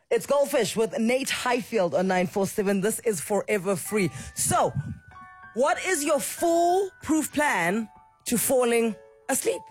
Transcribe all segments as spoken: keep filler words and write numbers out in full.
It's Goldfish with Nate Highfield on nine four seven. This is Forever Free. So, what is your foolproof plan to falling asleep?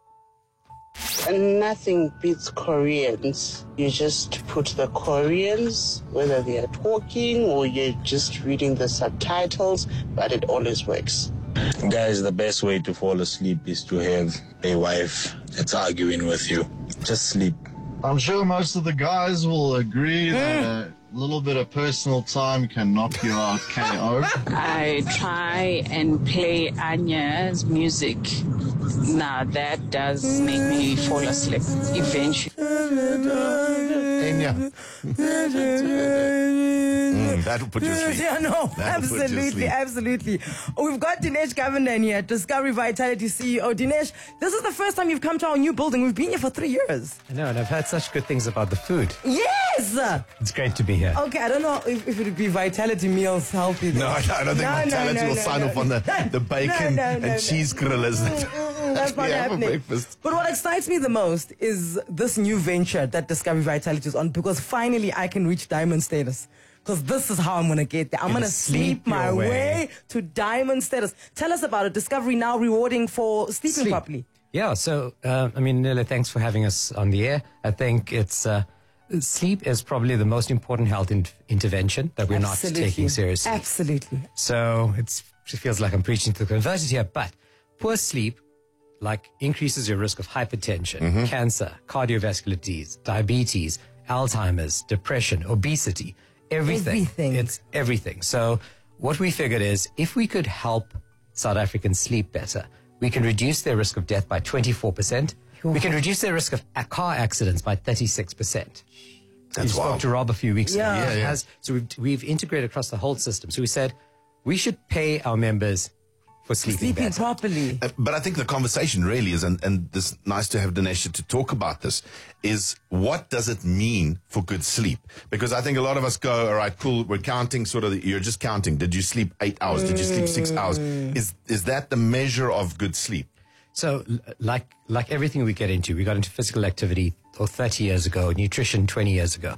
And nothing beats Koreans. You just put the Koreans, whether they are talking or you're just reading the subtitles, but it always works. Guys, the best way to fall asleep is to have a wife that's arguing with you. Just sleep. I'm sure most of the guys will agree that a little bit of personal time can knock you out K O. I try and play Anya's music. Now that does make me fall asleep eventually. Enya. mm, that'll put you asleep. Yeah, no, That'll put you absolutely, asleep. absolutely. We've got Dinesh Govender here, Discovery Vitality C E O. Dinesh, this is the first time you've come to our new building. We've been here for three years. I know, and I've heard such good things about the food. Yes! It's great to be here. Okay, I don't know if, if it would be Vitality meals healthy. No, I don't, I don't think No, no, Vitality no, will no, sign no. off on the, the bacon No, no, no, and no. cheese grillers. That's not We have a happening. breakfast. But what excites me the most is this new venture that Discovery Vitality is on, because finally I can reach diamond status. Because this is how I'm going to get there. I'm Gonna going to sleep sleep my your way. way. to diamond status. Tell us about it. Discovery now rewarding for sleeping Sleep. properly. Yeah, so, uh, I mean, Nila, thanks for having us on the air. I think it's, uh, sleep is probably the most important health in- intervention that we're Absolutely. not taking seriously. Absolutely. So it's, it feels like I'm preaching to the converted here, but poor sleep, like, increases your risk of hypertension, cancer, cardiovascular disease, diabetes, Alzheimer's, depression, obesity, everything. Everything. It's everything. So what we figured is if we could help South Africans sleep better, we can reduce their risk of death by twenty-four percent. We can reduce their risk of a- car accidents by thirty-six percent. That's we spoke wild. to Rob a few weeks Yeah. ago. Yeah, It yeah. has- so we've, we've integrated across the whole system. So we said we should pay our members for sleeping, Sleeping better. properly. Uh, But I think the conversation really is, and, and this nice to have Dinesh to talk about this, is what does it mean for good sleep? Because I think a lot of us go, all right, cool, we're counting sort of, you're just counting. Did you sleep eight hours? Did you sleep six hours? Is is that the measure of good sleep? So, l- like like everything we get into, we got into physical activity or thirty years ago, nutrition twenty years ago.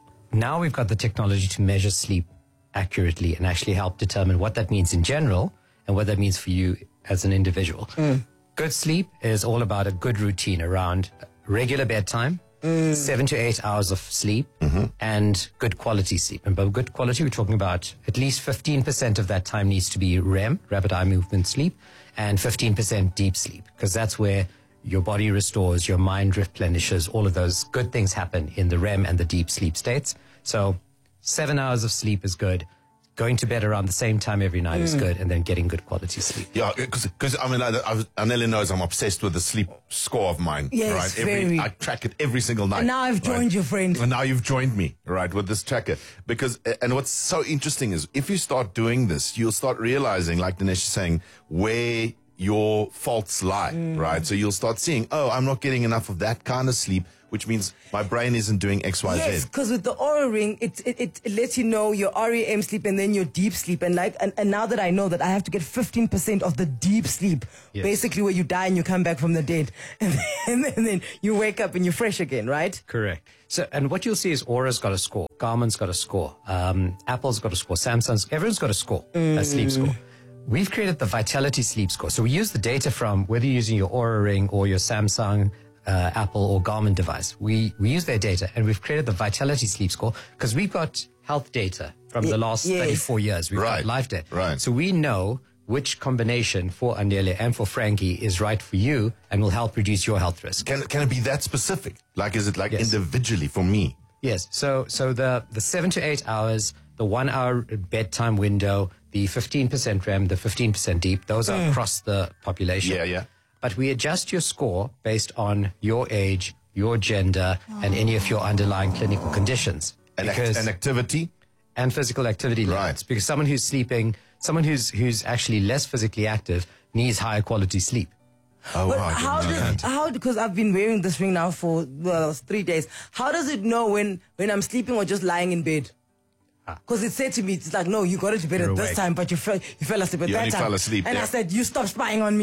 Now we've got the technology to measure sleep accurately and actually help determine what that means in general and what that means for you as an individual. Good sleep is all about a good routine around regular bedtime, seven to eight hours of sleep, and good quality sleep. And by good quality, we're talking about at least fifteen percent of that time needs to be R E M, rapid eye movement sleep, and fifteen percent deep sleep, because that's where your body restores, your mind replenishes, all of those good things happen in the R E M and the deep sleep states. So seven hours of sleep is good. Going to bed around the same time every night is good, and then getting good quality sleep. Yeah, because I mean, I, I, Anela knows I'm obsessed with the sleep score of mine. Yes, right? Every, very. I track it every single night. And now I've joined right? your friend. And now you've joined me, right, with this tracker. Because, and what's so interesting is if you start doing this, you'll start realizing, like Dinesh is saying, where your faults lie, right? So you'll start seeing, oh, I'm not getting enough of that kind of sleep, which means my brain isn't doing X, Y, Z. Yes, because with the Aura Ring, it, it it it lets you know your R E M sleep and then your deep sleep. And like, and, and now that I know that I have to get fifteen percent of the deep sleep, Yes. basically where you die and you come back from the dead, and then, and then, and then you wake up and you're fresh again, right? Correct. So, and what you'll see is Aura's got a score, Garmin's got a score, um, Apple's got a score, Samsung's, everyone's got a score, a sleep score. We've created the Vitality Sleep Score. So we use the data from whether you're using your Aura Ring or your Samsung, uh, Apple or Garmin device. We we use their data, and we've created the Vitality Sleep Score because we've got health data from the last yes. thirty-four years. We've Right. got live data. Right. So we know which combination for Andele and for Frankie is right for you and will help reduce your health risk. Can, can it be that specific? Like, is it like Yes. individually for me? Yes. So so the the seven to eight hours, the one hour bedtime window, the fifteen percent R E M, the fifteen percent deep, those are across the population. Yeah, yeah. But we adjust your score based on your age, your gender, and any of your underlying clinical conditions. And, act, Because- and activity? and physical activity levels. Right. Because someone who's sleeping, someone who's who's actually less physically active needs higher quality sleep. Oh, But wow, I didn't how know does that. how because I've been wearing this ring now for well three days. How does it know when when I'm sleeping or just lying in bed? Because it said to me, it's like, no, you got it to bed You're at this awake. time, but you fell you fell asleep at You that only time. fell asleep, and yeah. I said, you stop spying on me.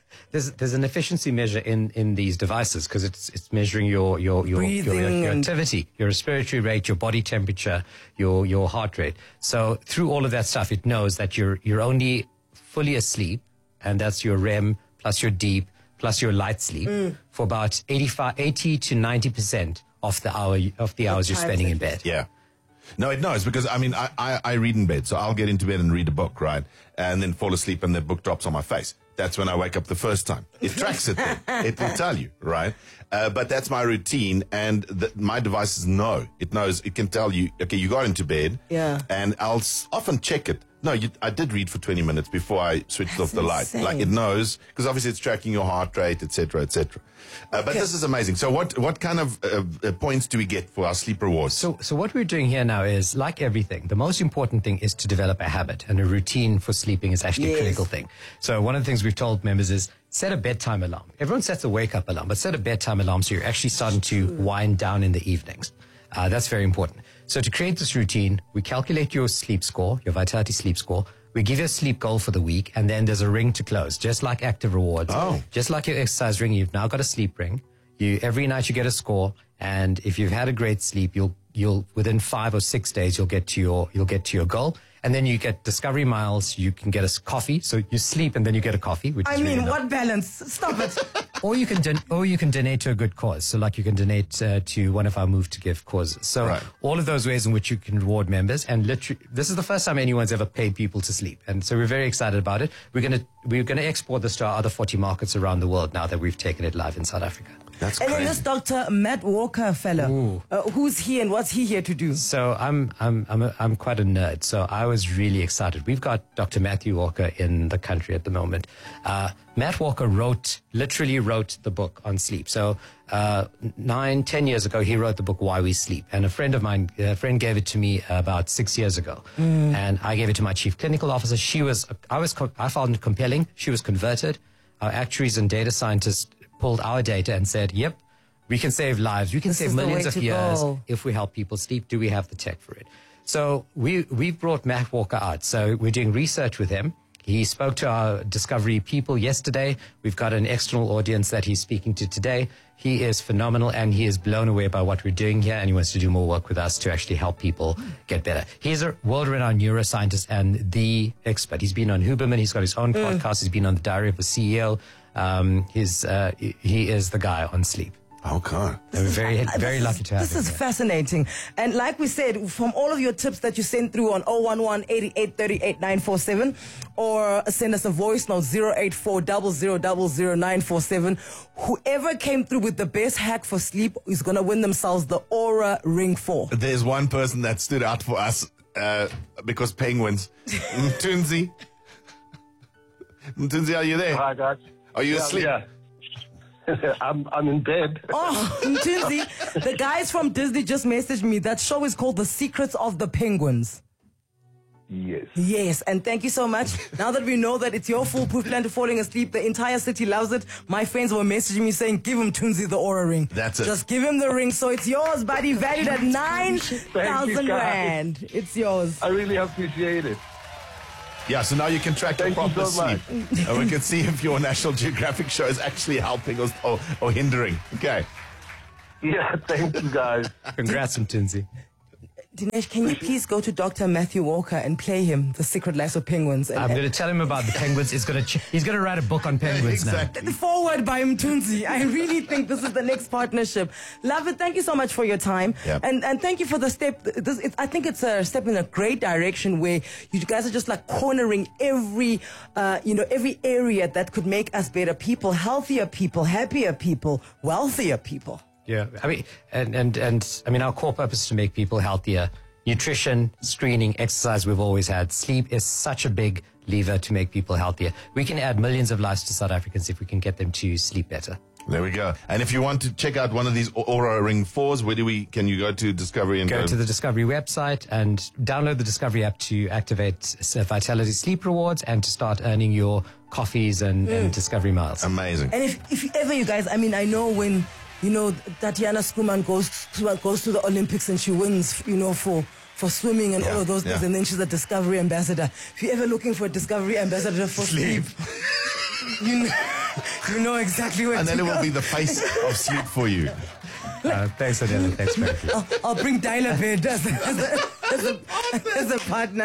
there's there's an efficiency measure in, in these devices because it's it's measuring your your your, your, your, your activity, your respiratory rate, your body temperature, your your heart rate. So through all of that stuff, it knows that you're you're only fully asleep, and that's your R E M plus your deep plus your light sleep mm. for about eighty-five, eighty to ninety percent of the hour of the hours you're spending in bed. Yeah. No, it knows because, I mean, I, I, I read in bed. So I'll get into bed and read a book, right? And then fall asleep and the book drops on my face. That's when I wake up the first time. It tracks it then. It will tell you, right? Uh, but that's my routine. And the, my devices know. It knows. It can tell you, okay, you got into bed. Yeah. And I'll s- often check it. No, you, I did read for twenty minutes before I switched That's off the insane. light. Like it knows, because obviously it's tracking your heart rate, et cetera, et cetera. Uh, but Okay. this is amazing. So what, what kind of uh, uh, points do we get for our sleep rewards? So, so what we're doing here now is, like everything, the most important thing is to develop a habit, and a routine for sleeping is actually Yes. a critical thing. So one of the things we've told members is set a bedtime alarm. Everyone sets a wake-up alarm, but set a bedtime alarm so you're actually starting to wind down in the evenings. Uh, that's very important. So to create this routine, we calculate your sleep score, your Vitality sleep score. We give you a sleep goal for the week, and then there's a ring to close, just like Active Rewards. Oh. Just like your exercise ring, you've now got a sleep ring. You every night you get a score, and if you've had a great sleep, you'll you'll within five or six days you'll get to your you'll get to your goal, and then you get Discovery Miles. You can get a coffee, so you sleep and then you get a coffee. Which I is mean, really what balance? Stop it. or you can don- or you can donate to a good cause. So like you can donate uh, to one of our Move to Give causes. So Right. all of those ways in which you can reward members, and literally this is the first time anyone's ever paid people to sleep, and so we're very excited about it. We're gonna we're gonna export this to our other forty markets around the world now that we've taken it live in South Africa. That's And then crazy. this Doctor Matt Walker fellow, uh, who's he and what's he here to do? So I'm I'm I'm a, I'm quite a nerd. So I was really excited. We've got Doctor Matthew Walker in the country at the moment. Uh, Matt Walker wrote, literally wrote the book on sleep. So uh, nine, ten years ago, he wrote the book Why We Sleep. And a friend of mine, a friend gave it to me about six years ago. Mm. And I gave it to my chief clinical officer. She was, I was, I found it compelling. She was converted. Our actuaries and data scientists pulled our data and said, yep, we can save lives. We can This save is the millions way of to years go. if we help people sleep. Do we have the tech for it? So we, we brought Matt Walker out. So we're doing research with him. He spoke to our Discovery people yesterday. We've got an external audience that he's speaking to today. He is phenomenal, and he is blown away by what we're doing here, and he wants to do more work with us to actually help people get better. He's a world-renowned neuroscientist and the expert. He's been on Huberman. He's got his own Mm. podcast. He's been on the Diary of a C E O. Um, he's, uh, he is the guy on sleep. Okay. And we're very, very This lucky is, to have This him is here. fascinating. And like we said, from all of your tips that you sent through on zero one one, eighty-eight thirty-eight, nine four seven, or send us a voice note zero eight four, zero zero zero zero, nine four seven, whoever came through with the best hack for sleep is going to win themselves the Aura Ring four. There's one person that stood out for us uh, because penguins. Mtunzi. Mtunzi, are you there? Hi, guys. Are you Yeah, asleep? Yeah. I'm I'm in bed. Oh, Mtunzi, the guys from Disney just messaged me. That show is called The Secrets of the Penguins. Yes. Yes, and thank you so much. Now that we know that it's your foolproof plan to falling asleep, the entire city loves it. My friends were messaging me saying, give him Tunzi the Aura ring. That's it. Just give him the ring. So it's yours, buddy, valued at nine thousand guys. rand. It's yours. I really appreciate it. Yeah, so now you can track Thank your you proper so much. sleep. And we can see if your National Geographic show is actually helping or, or, or hindering. Okay. Yeah, thank you, guys. Congrats, Mtunzi. Dinesh, can you please go to Doctor Matthew Walker and play him The Secret Life of Penguins? And, I'm going to tell him about the penguins. He's going to ch- he's going to write a book on penguins now. Exactly. Forward by Mtunzi. I really think this is the next partnership. Love it. Thank you so much for your time. Yep. And and thank you for the step. This, it, I think it's a step in a great direction where you guys are just like cornering every, uh, you know, every area that could make us better people, healthier people, happier people, wealthier people. Yeah, I mean, and, and, and I mean, our core purpose is to make people healthier. Nutrition, screening, exercise, we've always had. Sleep is such a big lever to make people healthier. We can add millions of lives to South Africans if we can get them to sleep better. There we go. And if you want to check out one of these Aura Ring fours, where do we, can you go to Discovery and Go to the Discovery website and download the Discovery app to activate uh, Vitality Sleep Rewards and to start earning your coffees and, Mm. and Discovery Miles. Amazing. And if, if ever you guys, I mean, I know when, you know, Tatiana Skuman goes to, goes to the Olympics and she wins, you know, for, for swimming and Yeah, all of those things, yeah. and then she's a Discovery ambassador. If you're ever looking for a Discovery ambassador for sleep, Sleep. you know. You know exactly where And to then it go. will be the face of sleep for you. Uh, thanks, Adela. Thanks, man. I'll, I'll bring Dial Bed as a, as, a, as, a, as a partner.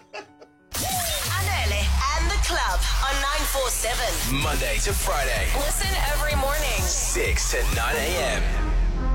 Anele and the club on nine four seven. Monday to Friday, Listen every morning. six to nine a.m.